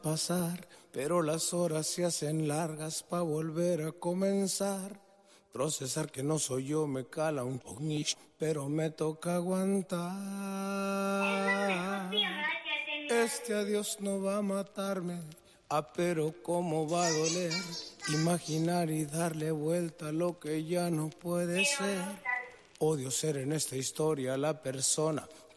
pasar, pero las horas se hacen largas pa' volver a comenzar. Procesar que no soy yo me cala un poquito, pero me toca aguantar. Este adiós no va a matarme, pero cómo va a doler. Imaginar y darle vuelta a lo que ya no puede ser. Odio ser en esta historia la persona